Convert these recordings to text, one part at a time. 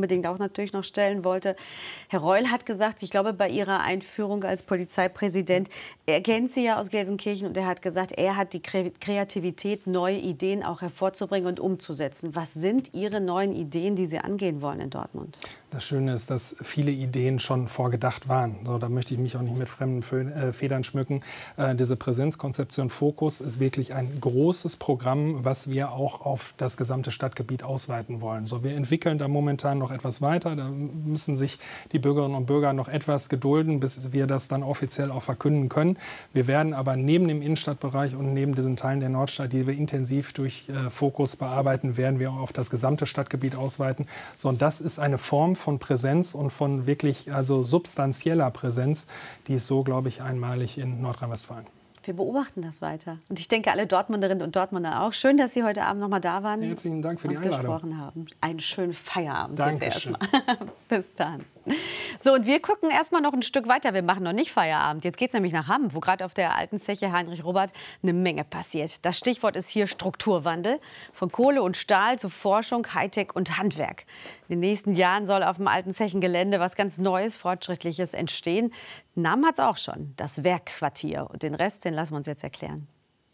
unbedingt auch natürlich noch stellen wollte. Herr Reul hat gesagt, ich glaube, bei Ihrer Einführung als Polizeipräsident, er kennt Sie ja aus Gelsenkirchen und er hat gesagt, er hat die Kreativität, neue Ideen auch hervorzubringen und umzusetzen. Was sind Ihre neuen Ideen, die Sie angehen wollen in Dortmund? Das Schöne ist, dass viele Ideen schon vorgedacht waren. So, da möchte ich mich auch nicht mit fremden Federn schmücken. Diese Präsenzkonzeption Fokus ist wirklich ein großes Programm, was wir auch auf das gesamte Stadtgebiet ausweiten wollen. So, wir entwickeln da momentan noch etwas weiter. Da müssen sich die Bürgerinnen und Bürger noch etwas gedulden, bis wir das dann offiziell auch verkünden können. Wir werden aber neben dem Innenstadtbereich und neben diesen Teilen der Nordstadt, die wir intensiv durch Fokus bearbeiten, werden wir auch auf das gesamte Stadtgebiet ausweiten. So, und das ist eine Form von Präsenz und von wirklich substanzieller Präsenz, die ist so, glaube ich, einmalig in Nordrhein-Westfalen. Wir beobachten das weiter. Und ich denke, alle Dortmunderinnen und Dortmunder auch. Schön, dass Sie heute Abend noch mal da waren. Herzlichen Dank für die Einladung. Gesprochen haben. Einen schönen Feierabend. Dankeschön. Jetzt erstmal. Bis dann. So, und wir gucken erstmal noch ein Stück weiter. Wir machen noch nicht Feierabend. Jetzt geht es nämlich nach Hamm, wo gerade auf der alten Zeche Heinrich Robert eine Menge passiert. Das Stichwort ist hier Strukturwandel. Von Kohle und Stahl zu Forschung, Hightech und Handwerk. In den nächsten Jahren soll auf dem alten Zechengelände was ganz Neues, Fortschrittliches entstehen. Namen hat es auch schon, das Werkquartier. Und den Rest, den lassen wir uns jetzt erklären.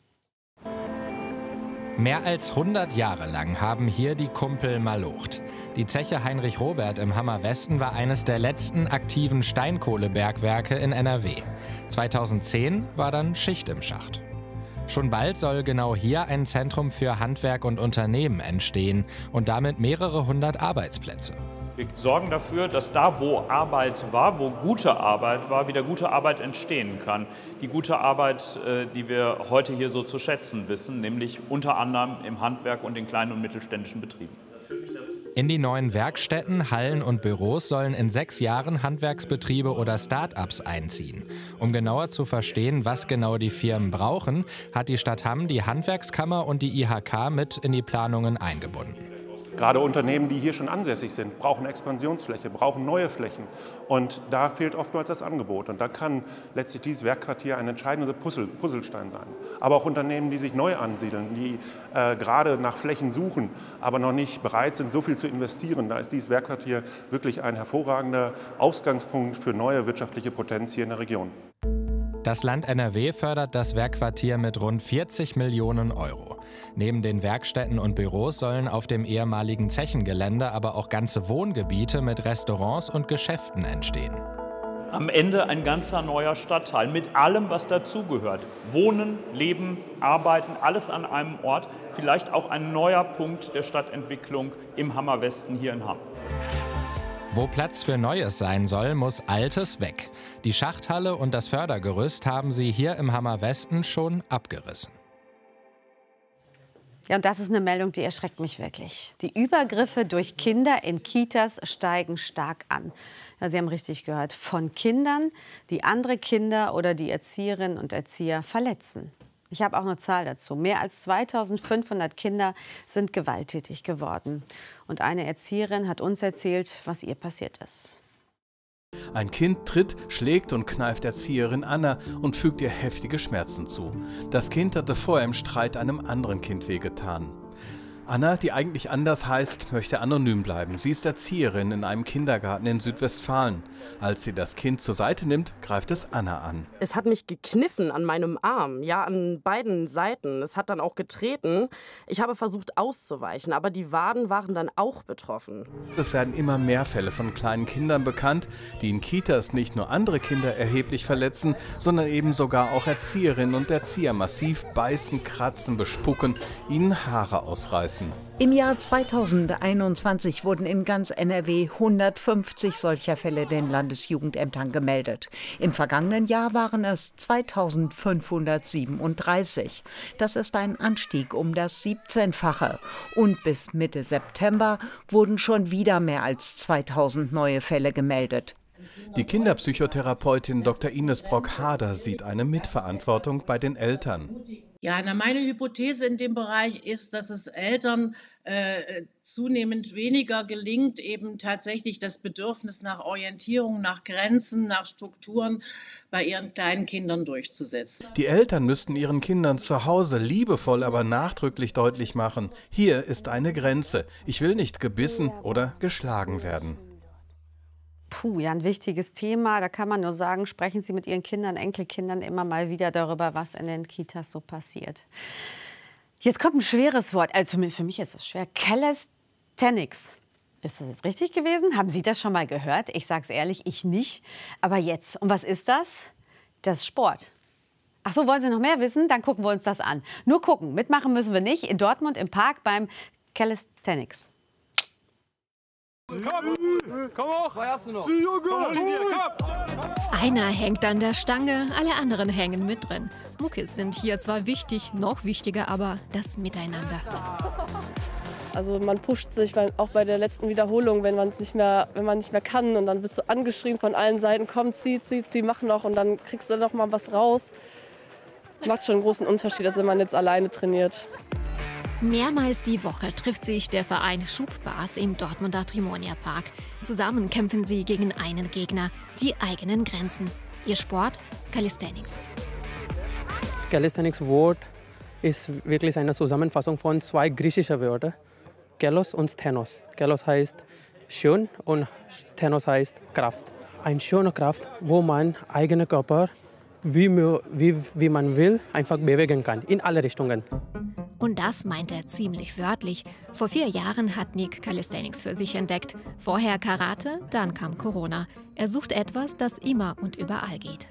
Mehr als 100 Jahre lang haben hier die Kumpel malocht. Die Zeche Heinrich Robert im Hammer Westen war eines der letzten aktiven Steinkohlebergwerke in NRW. 2010 war dann Schicht im Schacht. Schon bald soll genau hier ein Zentrum für Handwerk und Unternehmen entstehen und damit mehrere hundert Arbeitsplätze. Wir sorgen dafür, dass da, wo Arbeit war, wo gute Arbeit war, wieder gute Arbeit entstehen kann. Die gute Arbeit, die wir heute hier so zu schätzen wissen, nämlich unter anderem im Handwerk und in kleinen und mittelständischen Betrieben. In die neuen Werkstätten, Hallen und Büros sollen in 6 Jahren Handwerksbetriebe oder Start-ups einziehen. Um genauer zu verstehen, was genau die Firmen brauchen, hat die Stadt Hamm die Handwerkskammer und die IHK mit in die Planungen eingebunden. Gerade Unternehmen, die hier schon ansässig sind, brauchen Expansionsfläche, brauchen neue Flächen. Und da fehlt oftmals das Angebot. Und da kann letztlich dieses Werkquartier ein entscheidender Puzzlestein sein. Aber auch Unternehmen, die sich neu ansiedeln, die gerade nach Flächen suchen, aber noch nicht bereit sind, so viel zu investieren. Da ist dieses Werkquartier wirklich ein hervorragender Ausgangspunkt für neue wirtschaftliche Potenz hier in der Region. Das Land NRW fördert das Werkquartier mit rund 40 Millionen Euro. Neben den Werkstätten und Büros sollen auf dem ehemaligen Zechengelände aber auch ganze Wohngebiete mit Restaurants und Geschäften entstehen. Am Ende ein ganzer neuer Stadtteil mit allem, was dazugehört. Wohnen, Leben, Arbeiten, alles an einem Ort. Vielleicht auch ein neuer Punkt der Stadtentwicklung im Hammer Westen hier in Hamm. Wo Platz für Neues sein soll, muss Altes weg. Die Schachthalle und das Fördergerüst haben sie hier im Hammer Westen schon abgerissen. Ja, und das ist eine Meldung, die erschreckt mich wirklich. Die Übergriffe durch Kinder in Kitas steigen stark an. Ja, Sie haben richtig gehört, von Kindern, die andere Kinder oder die Erzieherinnen und Erzieher verletzen. Ich habe auch eine Zahl dazu. Mehr als 2500 Kinder sind gewalttätig geworden. Und eine Erzieherin hat uns erzählt, was ihr passiert ist. Ein Kind tritt, schlägt und kneift Erzieherin Anna und fügt ihr heftige Schmerzen zu. Das Kind hatte vorher im Streit einem anderen Kind wehgetan. Anna, die eigentlich anders heißt, möchte anonym bleiben. Sie ist Erzieherin in einem Kindergarten in Südwestfalen. Als sie das Kind zur Seite nimmt, greift es Anna an. Es hat mich gekniffen an meinem Arm, ja, an beiden Seiten. Es hat dann auch getreten. Ich habe versucht auszuweichen, aber die Waden waren dann auch betroffen. Es werden immer mehr Fälle von kleinen Kindern bekannt, die in Kitas nicht nur andere Kinder erheblich verletzen, sondern eben sogar auch Erzieherinnen und Erzieher massiv beißen, kratzen, bespucken, ihnen Haare ausreißen. Im Jahr 2021 wurden in ganz NRW 150 solcher Fälle den Landesjugendämtern gemeldet. Im vergangenen Jahr waren es 2537. Das ist ein Anstieg um das 17-fache. Und bis Mitte September wurden schon wieder mehr als 2000 neue Fälle gemeldet. Die Kinderpsychotherapeutin Dr. Ines Brock-Hader sieht eine Mitverantwortung bei den Eltern. Ja, meine Hypothese in dem Bereich ist, dass es Eltern zunehmend weniger gelingt, eben tatsächlich das Bedürfnis nach Orientierung, nach Grenzen, nach Strukturen bei ihren kleinen Kindern durchzusetzen. Die Eltern müssten ihren Kindern zu Hause liebevoll, aber nachdrücklich deutlich machen: Hier ist eine Grenze. Ich will nicht gebissen oder geschlagen werden. Puh, ja, ein wichtiges Thema. Da kann man nur sagen, sprechen Sie mit Ihren Kindern, Enkelkindern immer mal wieder darüber, was in den Kitas so passiert. Jetzt kommt ein schweres Wort. Also zumindest für mich ist es schwer. Calisthenics. Ist das jetzt richtig gewesen? Haben Sie das schon mal gehört? Ich sage es ehrlich, ich nicht. Aber jetzt. Und was ist das? Das ist Sport. Ach so, wollen Sie noch mehr wissen? Dann gucken wir uns das an. Nur gucken. Mitmachen müssen wir nicht. In Dortmund im Park beim Calisthenics. Komm hoch! Was hast du noch? Einer hängt an der Stange, alle anderen hängen mit drin. Muckis sind hier zwar wichtig, noch wichtiger aber das Miteinander. Also man pusht sich auch bei der letzten Wiederholung, wenn man nicht mehr kann, und dann bist du angeschrien von allen Seiten: Komm, zieh, mach noch, und dann kriegst du noch mal was raus. Macht schon einen großen Unterschied, als wenn man jetzt alleine trainiert. Mehrmals die Woche trifft sich der Verein Schubbars im Dortmunder Trimonia Park. Zusammen kämpfen sie gegen einen Gegner, die eigenen Grenzen. Ihr Sport? Calisthenics. Calisthenics Wort ist wirklich eine Zusammenfassung von 2 griechischen Wörtern, Kalos und Stenos. Kalos heißt schön und Stenos heißt Kraft. Eine schöne Kraft, wo man eigenen Körper, wie man will, einfach bewegen kann, in alle Richtungen. Und das meint er ziemlich wörtlich. Vor 4 Jahren hat Nick Calisthenics für sich entdeckt. Vorher Karate, dann kam Corona. Er sucht etwas, das immer und überall geht.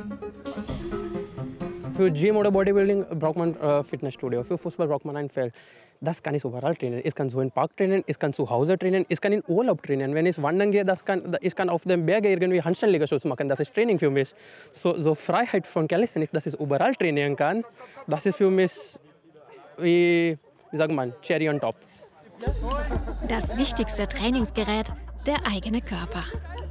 Für Gym oder Bodybuilding braucht man Fitnessstudio. Für Fußball braucht man ein Feld. Das kann ich überall trainieren. Ich kann so im Park trainieren, ich kann zu Hause trainieren, ich kann in Urlaub trainieren. Wenn ich wandern gehe, ich kann auf dem Berg irgendwie Handstand-Liegestütz machen. Das ist Training für mich. So Freiheit von Calisthenics, dass ich überall trainieren kann, das ist für mich wie sagt man, Cherry on top. Das wichtigste Trainingsgerät, der eigene Körper.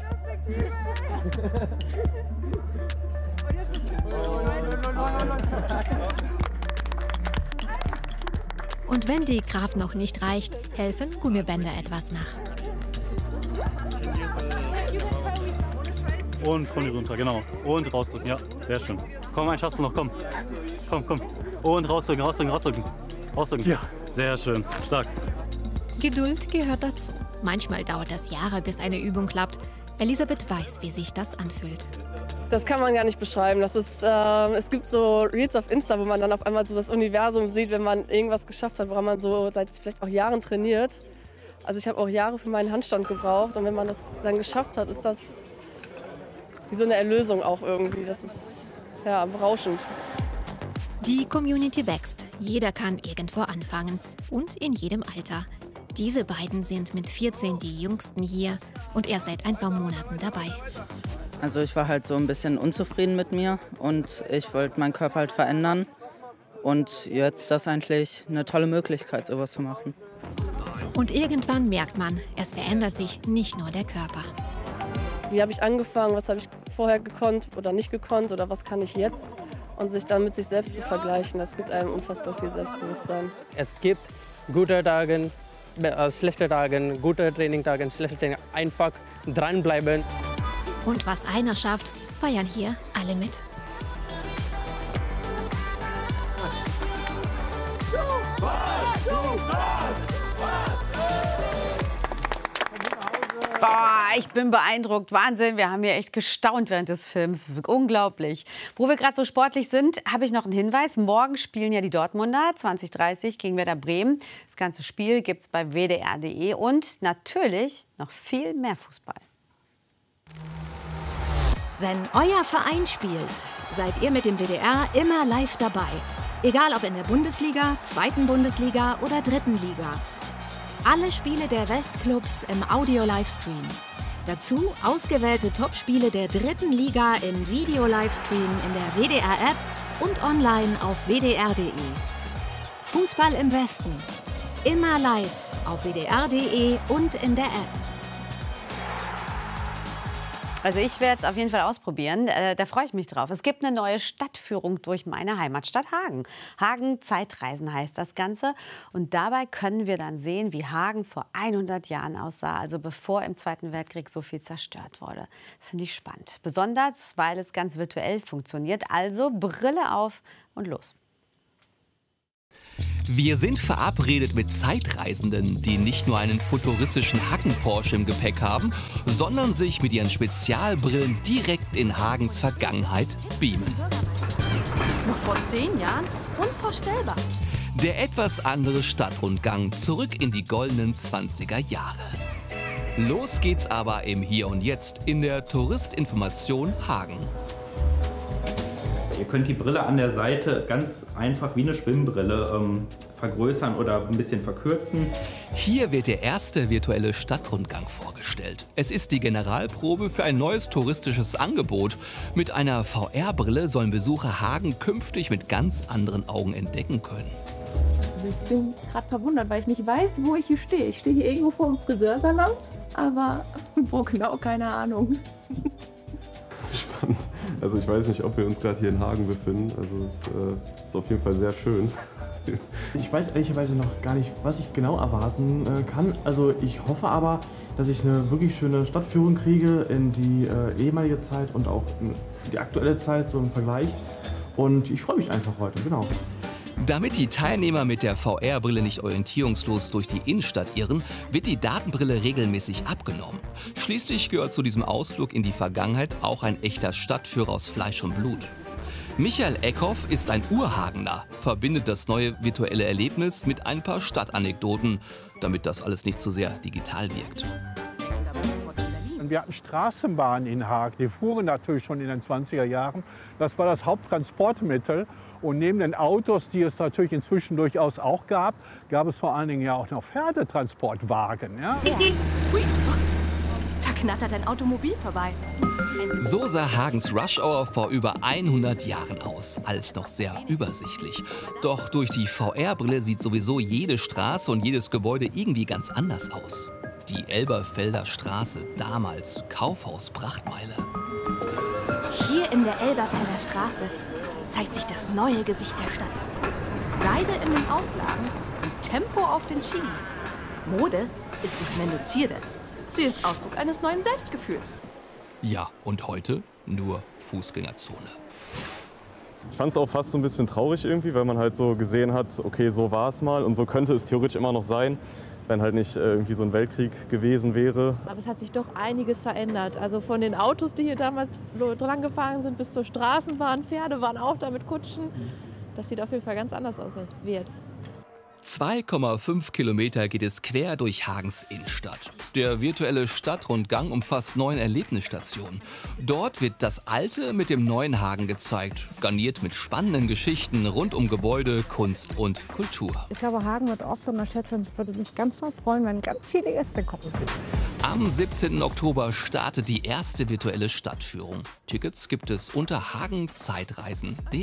Und wenn die Kraft noch nicht reicht, helfen Gummibänder etwas nach. Und Knie runter, genau. Und rausdrücken, ja, sehr schön. Komm, einen schaffst du noch, komm. Komm. Und rausdrücken. Rausdrücken. Ja, sehr schön, stark. Geduld gehört dazu. Manchmal dauert es Jahre, bis eine Übung klappt. Elisabeth weiß, wie sich das anfühlt. Das kann man gar nicht beschreiben. Es gibt so Reels auf Insta, wo man dann auf einmal so das Universum sieht, wenn man irgendwas geschafft hat, woran man so seit vielleicht auch Jahren trainiert. Also ich habe auch Jahre für meinen Handstand gebraucht, und wenn man das dann geschafft hat, ist das wie so eine Erlösung auch irgendwie. Das ist ja berauschend. Die Community wächst. Jeder kann irgendwo anfangen. Und in jedem Alter. Diese beiden sind mit 14 die Jüngsten hier und erst seit ein paar Monaten dabei. Also ich war halt so ein bisschen unzufrieden mit mir und ich wollte meinen Körper halt verändern. Und jetzt ist das eigentlich eine tolle Möglichkeit, sowas zu machen. Und irgendwann merkt man, es verändert sich nicht nur der Körper. Wie habe ich angefangen, was habe ich vorher gekonnt oder nicht gekonnt oder was kann ich jetzt? Und sich dann mit sich selbst zu vergleichen, das gibt einem unfassbar viel Selbstbewusstsein. Es gibt gute Tage, schlechte Tage, gute Trainingtage, schlechte Training. Einfach dranbleiben. Und was einer schafft, feiern hier alle mit. Boah, ich bin beeindruckt. Wahnsinn, wir haben hier echt gestaunt während des Films. Unglaublich. Wo wir gerade so sportlich sind, habe ich noch einen Hinweis. Morgen spielen ja die Dortmunder 20:30 gegen Werder Bremen. Das ganze Spiel gibt es bei wdr.de und natürlich noch viel mehr Fußball. Wenn euer Verein spielt, seid ihr mit dem WDR immer live dabei. Egal ob in der Bundesliga, 2. Bundesliga oder 3. Liga. Alle Spiele der Westclubs im Audio-Livestream. Dazu ausgewählte Topspiele der 3. Liga im Video-Livestream in der WDR-App und online auf wdr.de. Fußball im Westen. Immer live auf wdr.de und in der App. Also ich werde es auf jeden Fall ausprobieren. Da freue ich mich drauf. Es gibt eine neue Stadtführung durch meine Heimatstadt Hagen. Hagen Zeitreisen heißt das Ganze. Und dabei können wir dann sehen, wie Hagen vor 100 Jahren aussah. Also bevor im Zweiten Weltkrieg so viel zerstört wurde. Finde ich spannend. Besonders, weil es ganz virtuell funktioniert. Also Brille auf und los. Wir sind verabredet mit Zeitreisenden, die nicht nur einen futuristischen Hacken-Porsche im Gepäck haben, sondern sich mit ihren Spezialbrillen direkt in Hagens Vergangenheit beamen. Noch vor 10 Jahren? Unvorstellbar. Der etwas andere Stadtrundgang zurück in die goldenen 20er Jahre. Los geht's aber im Hier und Jetzt in der Touristinformation Hagen. Ihr könnt die Brille an der Seite ganz einfach wie eine Schwimmbrille vergrößern oder ein bisschen verkürzen. Hier wird der erste virtuelle Stadtrundgang vorgestellt. Es ist die Generalprobe für ein neues touristisches Angebot. Mit einer VR-Brille sollen Besucher Hagen künftig mit ganz anderen Augen entdecken können. Also ich bin gerade verwundert, weil ich nicht weiß, wo ich hier stehe. Ich stehe hier irgendwo vor dem Friseursalon, aber wo genau, keine Ahnung. Spannend. Also ich weiß nicht, ob wir uns gerade hier in Hagen befinden. Also es ist auf jeden Fall sehr schön. Ich weiß ehrlicherweise noch gar nicht, was ich genau erwarten kann. Also ich hoffe aber, dass ich eine wirklich schöne Stadtführung kriege in die ehemalige Zeit und auch in die aktuelle Zeit so im Vergleich. Und ich freue mich einfach heute, genau. Damit die Teilnehmer mit der VR-Brille nicht orientierungslos durch die Innenstadt irren, wird die Datenbrille regelmäßig abgenommen. Schließlich gehört zu diesem Ausflug in die Vergangenheit auch ein echter Stadtführer aus Fleisch und Blut. Michael Eckhoff ist ein Urhagener, verbindet das neue virtuelle Erlebnis mit ein paar Stadtanekdoten, damit das alles nicht zu sehr digital wirkt. Wir hatten Straßenbahnen in Hagen, die fuhren natürlich schon in den 20er Jahren. Das war das Haupttransportmittel. Und neben den Autos, die es natürlich inzwischen durchaus auch gab, gab es vor allen Dingen ja auch noch Pferdetransportwagen. Ja? Ui, da knattert ein Automobil vorbei. So sah Hagens Rush Hour vor über 100 Jahren aus. Alles noch sehr übersichtlich. Doch durch die VR-Brille sieht sowieso jede Straße und jedes Gebäude irgendwie ganz anders aus. Die Elberfelder Straße, damals Kaufhaus-Prachtmeile. Hier in der Elberfelder Straße zeigt sich das neue Gesicht der Stadt. Seide in den Auslagen und Tempo auf den Schienen. Mode ist nicht mehr nur Zierde. Sie ist Ausdruck eines neuen Selbstgefühls. Ja, und heute nur Fußgängerzone. Ich fand es auch fast so ein bisschen traurig irgendwie, weil man halt so gesehen hat, okay, so war es mal und so könnte es theoretisch immer noch sein, wenn halt nicht irgendwie so ein Weltkrieg gewesen wäre. Aber es hat sich doch einiges verändert. Also von den Autos, die hier damals dran gefahren sind, bis zur Straßenbahn, Pferde waren auch da mit Kutschen. Das sieht auf jeden Fall ganz anders aus wie jetzt. 2,5 Kilometer geht es quer durch Hagens Innenstadt. Der virtuelle Stadtrundgang umfasst 9 Erlebnisstationen. Dort wird das alte mit dem neuen Hagen gezeigt, garniert mit spannenden Geschichten rund um Gebäude, Kunst und Kultur. Ich glaube, Hagen wird oft unterschätzt und ich würde mich ganz doll freuen, wenn ganz viele Gäste kommen. Am 17. Oktober startet die erste virtuelle Stadtführung. Tickets gibt es unter hagenzeitreisen.de.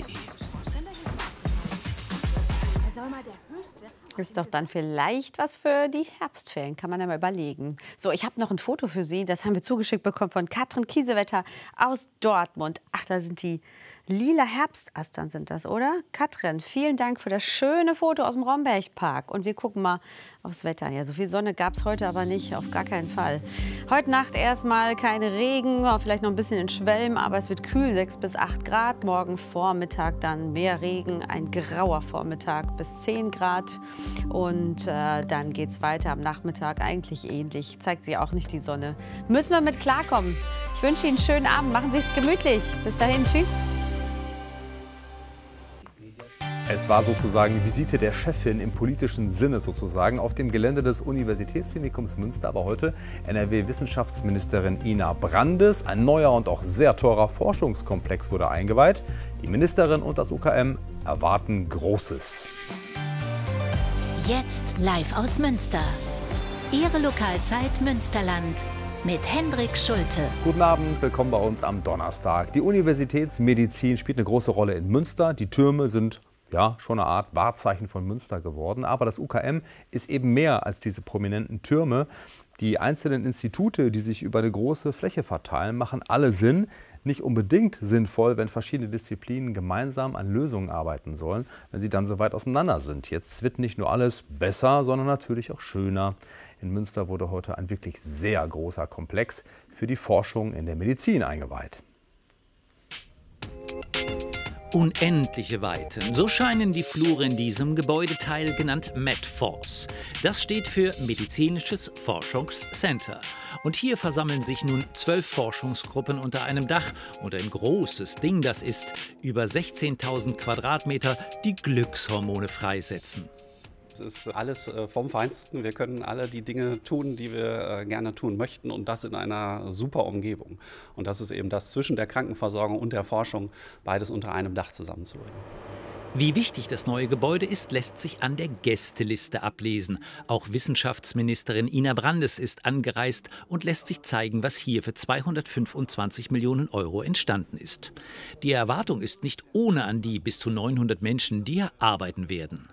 Ist doch dann vielleicht was für die Herbstferien, kann man ja mal überlegen. So, ich habe noch ein Foto für Sie, das haben wir zugeschickt bekommen von Katrin Kiesewetter aus Dortmund. Ach, da sind die lila Herbstastern, sind das, oder? Katrin, vielen Dank für das schöne Foto aus dem Rombergpark. Und wir gucken mal aufs Wetter. Ja, so viel Sonne gab es heute aber nicht, auf gar keinen Fall. Heute Nacht erstmal keine Regen, vielleicht noch ein bisschen in Schwelm, aber es wird kühl, 6 bis 8 Grad. Morgen Vormittag dann mehr Regen, ein grauer Vormittag bis 10 Grad. Und dann geht es weiter am Nachmittag, eigentlich ähnlich. Zeigt sich auch nicht die Sonne. Müssen wir mit klarkommen. Ich wünsche Ihnen einen schönen Abend, machen Sie es gemütlich. Bis dahin, tschüss. Es war sozusagen die Visite der Chefin im politischen Sinne sozusagen auf dem Gelände des Universitätsklinikums Münster. Aber heute NRW-Wissenschaftsministerin Ina Brandes. Ein neuer und auch sehr teurer Forschungskomplex wurde eingeweiht. Die Ministerin und das UKM erwarten Großes. Jetzt live aus Münster. Ihre Lokalzeit Münsterland mit Hendrik Schulte. Guten Abend, willkommen bei uns am Donnerstag. Die Universitätsmedizin spielt eine große Rolle in Münster. Die Türme sind ja schon eine Art Wahrzeichen von Münster geworden. Aber das UKM ist eben mehr als diese prominenten Türme. Die einzelnen Institute, die sich über eine große Fläche verteilen, machen alle Sinn. Nicht unbedingt sinnvoll, wenn verschiedene Disziplinen gemeinsam an Lösungen arbeiten sollen, wenn sie dann so weit auseinander sind. Jetzt wird nicht nur alles besser, sondern natürlich auch schöner. In Münster wurde heute ein wirklich sehr großer Komplex für die Forschung in der Medizin eingeweiht. Unendliche Weiten, so scheinen die Flure in diesem Gebäudeteil, genannt MedForce. Das steht für Medizinisches Forschungscenter. Und hier versammeln sich nun 12 Forschungsgruppen unter einem Dach und ein großes Ding, das ist über 16.000 Quadratmeter, die Glückshormone freisetzen. Es ist alles vom Feinsten. Wir können alle die Dinge tun, die wir gerne tun möchten, und das in einer super Umgebung. Und das ist eben das zwischen der Krankenversorgung und der Forschung, beides unter einem Dach zusammenzubringen. Wie wichtig das neue Gebäude ist, lässt sich an der Gästeliste ablesen. Auch Wissenschaftsministerin Ina Brandes ist angereist und lässt sich zeigen, was hier für 225 Millionen Euro entstanden ist. Die Erwartung ist nicht ohne an die bis zu 900 Menschen, die hier arbeiten werden.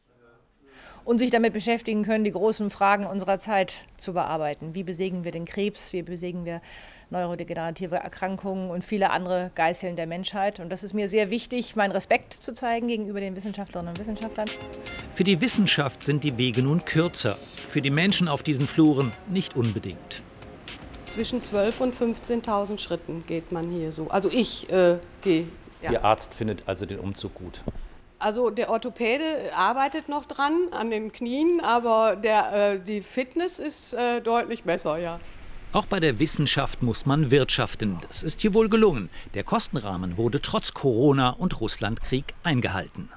Und sich damit beschäftigen können, die großen Fragen unserer Zeit zu bearbeiten. Wie besiegen wir den Krebs, wie besiegen wir neurodegenerative Erkrankungen und viele andere Geißeln der Menschheit. Und das ist mir sehr wichtig, meinen Respekt zu zeigen gegenüber den Wissenschaftlerinnen und Wissenschaftlern. Für die Wissenschaft sind die Wege nun kürzer, für die Menschen auf diesen Fluren nicht unbedingt. Zwischen 12.000 und 15.000 Schritten geht man hier so. Also ich gehe. Ja. Ihr Arzt findet also den Umzug gut? Also der Orthopäde arbeitet noch dran an den Knien, aber die Fitness ist deutlich besser, ja. Auch bei der Wissenschaft muss man wirtschaften. Das ist hier wohl gelungen. Der Kostenrahmen wurde trotz Corona und Russlandkrieg eingehalten.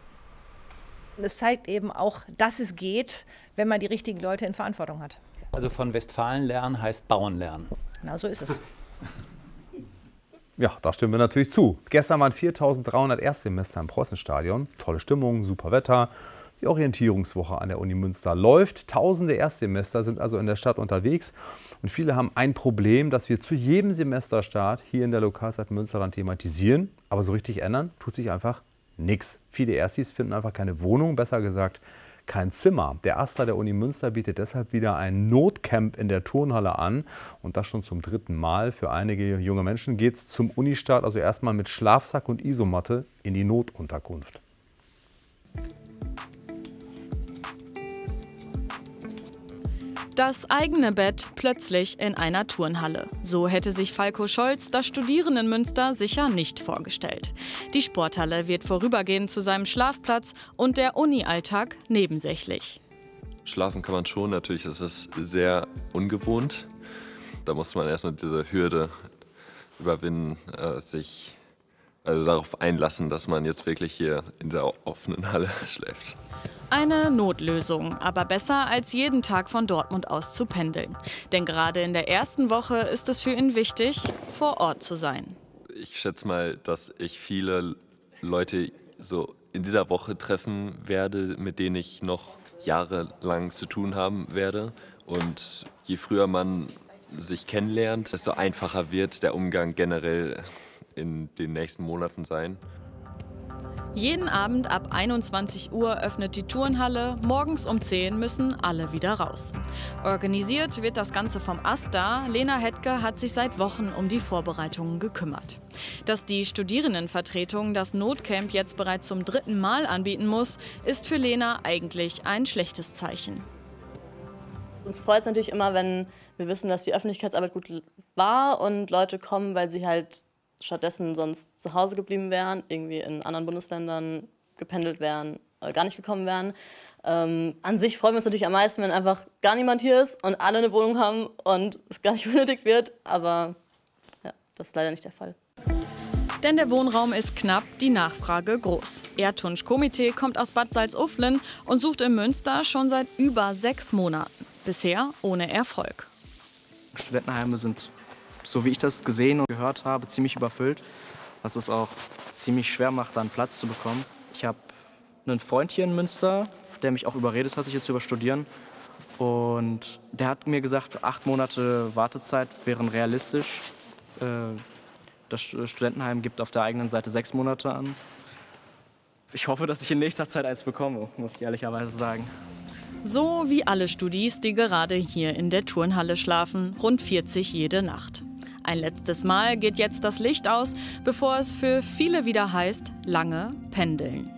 Es zeigt eben auch, dass es geht, wenn man die richtigen Leute in Verantwortung hat. Also von Westfalen lernen heißt Bauern lernen. Genau so ist es. Ja, da stimmen wir natürlich zu. Gestern waren 4.300 Erstsemester im Preußenstadion. Tolle Stimmung, super Wetter. Die Orientierungswoche an der Uni Münster läuft. Tausende Erstsemester sind also in der Stadt unterwegs. Und viele haben ein Problem, das wir zu jedem Semesterstart hier in der Lokalzeit Münsterland thematisieren. Aber so richtig ändern tut sich einfach nichts. Viele Erstis finden einfach keine Wohnung, besser gesagt kein Zimmer. Der AStA der Uni Münster bietet deshalb wieder ein Notcamp in der Turnhalle an. Und das schon zum 3. Mal. Für einige junge Menschen geht es zum Unistart also erstmal mit Schlafsack und Isomatte in die Notunterkunft. Das eigene Bett plötzlich in einer Turnhalle. So hätte sich Falco Scholz das Studierendenmünster sicher nicht vorgestellt. Die Sporthalle wird vorübergehend zu seinem Schlafplatz und der Uni-Alltag nebensächlich. Schlafen kann man schon, natürlich ist es sehr ungewohnt. Da muss man erstmal diese Hürde überwinden, sich darauf einlassen, dass man jetzt wirklich hier in der offenen Halle schläft. Eine Notlösung, aber besser als jeden Tag von Dortmund aus zu pendeln. Denn gerade in der ersten Woche ist es für ihn wichtig, vor Ort zu sein. Ich schätze mal, dass ich viele Leute so in dieser Woche treffen werde, mit denen ich noch jahrelang zu tun haben werde. Und je früher man sich kennenlernt, desto einfacher wird der Umgang generell in den nächsten Monaten sein. Jeden Abend ab 21 Uhr öffnet die Turnhalle, morgens um 10 müssen alle wieder raus. Organisiert wird das Ganze vom AStA. Lena Hetke hat sich seit Wochen um die Vorbereitungen gekümmert. Dass die Studierendenvertretung das Notcamp jetzt bereits zum 3. Mal anbieten muss, ist für Lena eigentlich ein schlechtes Zeichen. Uns freut es natürlich immer, wenn wir wissen, dass die Öffentlichkeitsarbeit gut war und Leute kommen, weil sie halt stattdessen sonst zu Hause geblieben wären, irgendwie in anderen Bundesländern gependelt wären, gar nicht gekommen wären. An sich freuen wir uns natürlich am meisten, wenn einfach gar niemand hier ist und alle eine Wohnung haben und es gar nicht benötigt wird. Aber ja, das ist leider nicht der Fall. Denn der Wohnraum ist knapp, die Nachfrage groß. Erdtunsch-Komitee kommt aus Bad Salzuflen und sucht in Münster schon seit über 6 Monaten. Bisher ohne Erfolg. Studentenheime sind, so wie ich das gesehen und gehört habe, ziemlich überfüllt, was es auch ziemlich schwer macht, da einen Platz zu bekommen. Ich habe einen Freund hier in Münster, der mich auch überredet hat, sich jetzt zu überstudieren. Und der hat mir gesagt, 8 Monate Wartezeit wären realistisch. Das Studentenheim gibt auf der eigenen Seite 6 Monate an. Ich hoffe, dass ich in nächster Zeit eins bekomme, muss ich ehrlicherweise sagen. So wie alle Studis, die gerade hier in der Turnhalle schlafen, rund 40 jede Nacht. Ein letztes Mal geht jetzt das Licht aus, bevor es für viele wieder heißt, lange pendeln.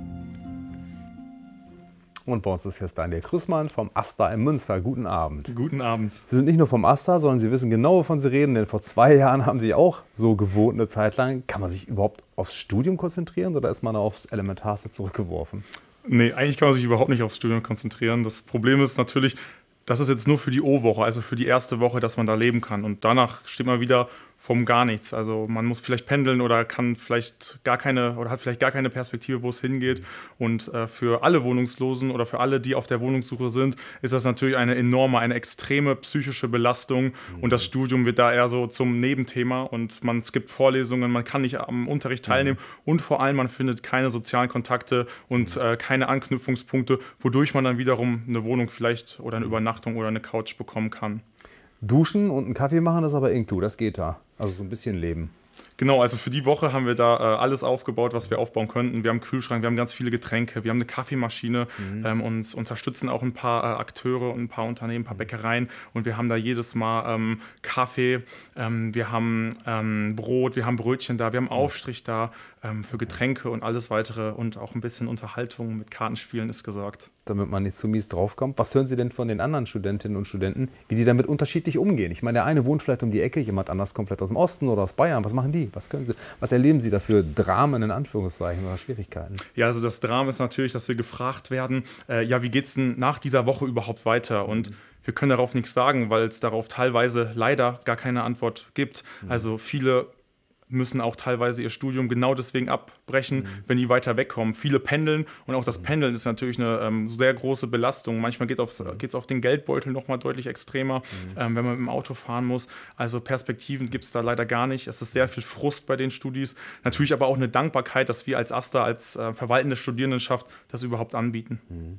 Und bei uns ist jetzt Daniel Krüssmann vom AStA in Münster. Guten Abend. Guten Abend. Sie sind nicht nur vom AStA, sondern Sie wissen genau, wovon Sie reden, denn vor 2 Jahren haben Sie auch so gewohnt eine Zeit lang. Kann man sich überhaupt aufs Studium konzentrieren oder ist man aufs Elementarste zurückgeworfen? Nee, eigentlich kann man sich überhaupt nicht aufs Studium konzentrieren. Das Problem ist natürlich, das ist jetzt nur für die O-Woche, also für die erste Woche, dass man da leben kann. Und danach steht man wieder vom gar nichts. Also man muss vielleicht pendeln oder kann vielleicht gar keine oder hat vielleicht gar keine Perspektive, wo es hingeht. Und für alle Wohnungslosen oder für alle, die auf der Wohnungssuche sind, ist das natürlich eine eine extreme psychische Belastung. Und das Studium wird da eher so zum Nebenthema und man skippt Vorlesungen, man kann nicht am Unterricht teilnehmen und vor allem man findet keine sozialen Kontakte und keine Anknüpfungspunkte, wodurch man dann wiederum eine Wohnung vielleicht oder eine Übernachtung oder eine Couch bekommen kann. Duschen und einen Kaffee machen, das ist aber irgendwo, das geht da. Also so ein bisschen leben. Genau, also für die Woche haben wir da alles aufgebaut, was wir aufbauen könnten. Wir haben einen Kühlschrank, wir haben ganz viele Getränke, wir haben eine Kaffeemaschine, uns unterstützen auch ein paar Akteure und ein paar Unternehmen, ein paar Bäckereien und wir haben da jedes Mal Kaffee, wir haben Brot, wir haben Brötchen da, wir haben Aufstrich da für Getränke und alles weitere und auch ein bisschen Unterhaltung mit Kartenspielen ist gesorgt. Damit man nicht zu mies draufkommt. Was hören Sie denn von den anderen Studentinnen und Studenten, wie die damit unterschiedlich umgehen? Ich meine, der eine wohnt vielleicht um die Ecke, jemand anders kommt vielleicht aus dem Osten oder aus Bayern. Was machen die? Was erleben Sie da für Dramen in Anführungszeichen oder Schwierigkeiten? Ja, also das Drama ist natürlich, dass wir gefragt werden, ja, wie geht es denn nach dieser Woche überhaupt weiter? Und wir können darauf nichts sagen, weil es darauf teilweise leider gar keine Antwort gibt. Also viele müssen auch teilweise ihr Studium genau deswegen abbrechen, wenn die weiter wegkommen. Viele pendeln und auch das Pendeln ist natürlich eine sehr große Belastung. Manchmal geht es auf den Geldbeutel noch mal deutlich extremer, wenn man mit dem Auto fahren muss. Also Perspektiven gibt es da leider gar nicht. Es ist sehr viel Frust bei den Studis. Natürlich aber auch eine Dankbarkeit, dass wir als AStA, als verwaltende Studierendenschaft das überhaupt anbieten.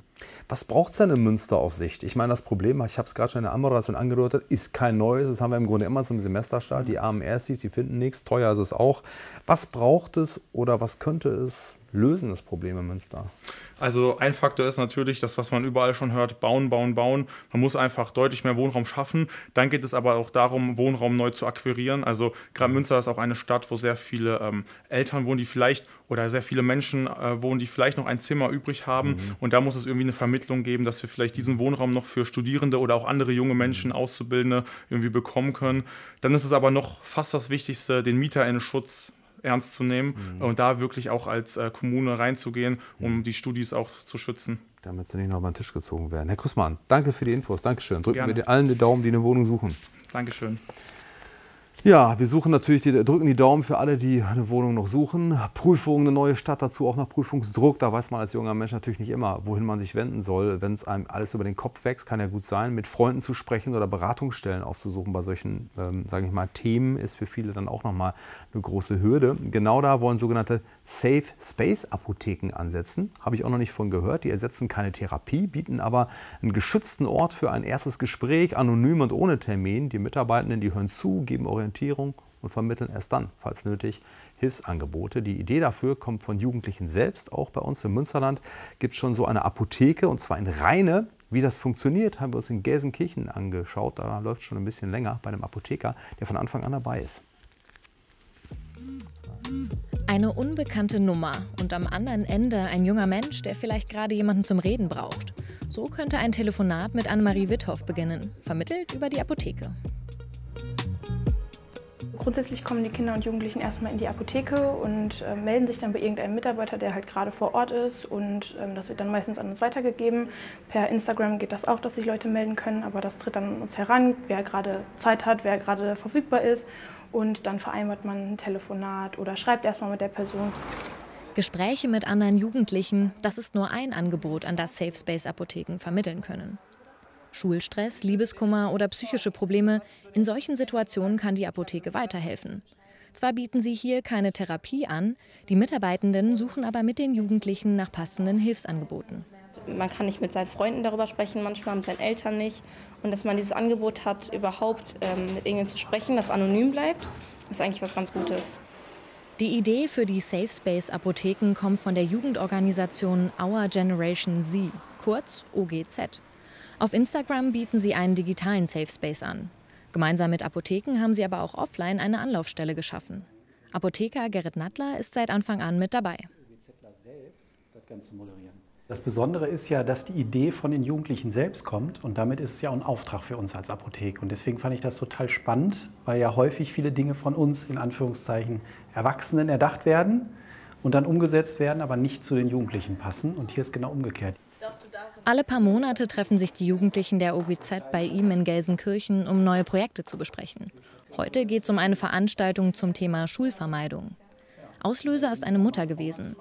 Was braucht es denn in Münster auf Sicht? Ich meine, das Problem, ich habe es gerade schon in der Anmoderation angedeutet, ist kein neues. Das haben wir im Grunde immer zum Semesterstart. Die armen Erstis, die finden nichts, teuer ist es auch. Was braucht es oder was könnte es lösen, das Problem in Münster? Also ein Faktor ist natürlich das, was man überall schon hört, bauen, bauen, bauen. Man muss einfach deutlich mehr Wohnraum schaffen. Dann geht es aber auch darum, Wohnraum neu zu akquirieren. Also gerade Münster ist auch eine Stadt, wo sehr viele Eltern wohnen, die vielleicht oder sehr viele Menschen wohnen, die vielleicht noch ein Zimmer übrig haben. Und da muss es irgendwie eine Vermittlung geben, dass wir vielleicht diesen Wohnraum noch für Studierende oder auch andere junge Menschen, Auszubildende irgendwie bekommen können. Dann ist es aber noch fast das Wichtigste, den MieterInnen-Schutz ernst zu nehmen und da wirklich auch als Kommune reinzugehen, um die Studis auch zu schützen. Damit sie nicht noch über den Tisch gezogen werden. Herr Krüssmann, danke für die Infos. Dankeschön. Drücken Gerne. wir allen die Daumen, die eine Wohnung suchen. Dankeschön. Ja, wir suchen natürlich drücken die Daumen für alle, die eine Wohnung noch suchen. Prüfungen, eine neue Stadt, dazu auch noch Prüfungsdruck. Da weiß man als junger Mensch natürlich nicht immer, wohin man sich wenden soll. Wenn es einem alles über den Kopf wächst, kann ja gut sein. Mit Freunden zu sprechen oder Beratungsstellen aufzusuchen bei solchen, sage ich mal, Themen ist für viele dann auch nochmal eine große Hürde. Genau da wollen sogenannte Safe Space Apotheken ansetzen. Habe ich auch noch nicht von gehört. Die ersetzen keine Therapie, bieten aber einen geschützten Ort für ein erstes Gespräch, anonym und ohne Termin. Die Mitarbeitenden, die hören zu, geben Orientierung und vermitteln erst dann, falls nötig, Hilfsangebote. Die Idee dafür kommt von Jugendlichen selbst. Auch bei uns im Münsterland gibt es schon so eine Apotheke, und zwar in Rheine. Wie das funktioniert, haben wir uns in Gelsenkirchen angeschaut. Da läuft es schon ein bisschen länger bei einem Apotheker, der von Anfang an dabei ist. Eine unbekannte Nummer und am anderen Ende ein junger Mensch, der vielleicht gerade jemanden zum Reden braucht. So könnte ein Telefonat mit Annemarie Witthoff beginnen, vermittelt über die Apotheke. Grundsätzlich kommen die Kinder und Jugendlichen erstmal in die Apotheke und melden sich dann bei irgendeinem Mitarbeiter, der halt gerade vor Ort ist, und das wird dann meistens an uns weitergegeben. Per Instagram geht das auch, dass sich Leute melden können, aber das tritt dann an uns heran, wer gerade Zeit hat, wer gerade verfügbar ist, und dann vereinbart man ein Telefonat oder schreibt erstmal mit der Person. Gespräche mit anderen Jugendlichen, das ist nur ein Angebot, an das Safe Space Apotheken vermitteln können. Schulstress, Liebeskummer oder psychische Probleme, in solchen Situationen kann die Apotheke weiterhelfen. Zwar bieten sie hier keine Therapie an, die Mitarbeitenden suchen aber mit den Jugendlichen nach passenden Hilfsangeboten. Man kann nicht mit seinen Freunden darüber sprechen, manchmal mit seinen Eltern nicht. Und dass man dieses Angebot hat, überhaupt mit irgendjemandem zu sprechen, das anonym bleibt, ist eigentlich was ganz Gutes. Die Idee für die Safe Space Apotheken kommt von der Jugendorganisation Our Generation Z, kurz OGZ. Auf Instagram bieten sie einen digitalen Safe Space an. Gemeinsam mit Apotheken haben sie aber auch offline eine Anlaufstelle geschaffen. Apotheker Gerrit Nattler ist seit Anfang an mit dabei. Das Besondere ist ja, dass die Idee von den Jugendlichen selbst kommt und damit ist es ja auch ein Auftrag für uns als Apotheke. Und deswegen fand ich das total spannend, weil ja häufig viele Dinge von uns, in Anführungszeichen, Erwachsenen erdacht werden und dann umgesetzt werden, aber nicht zu den Jugendlichen passen. Und hier ist genau umgekehrt. Alle paar Monate treffen sich die Jugendlichen der OGZ bei ihm in Gelsenkirchen, um neue Projekte zu besprechen. Heute geht es um eine Veranstaltung zum Thema Schulvermeidung. Auslöser ist eine Mutter gewesen.